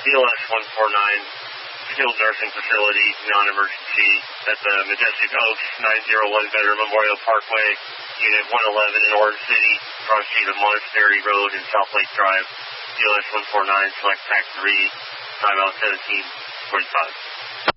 CLS 149, skilled nursing facility, non-emergency, at the Majestic Oaks 901 Veteran Memorial Parkway, Unit 111 in Orange City, cross street of Monastery Road and South Lake Drive, CLS 149, select TAC 3, timeout 17:45.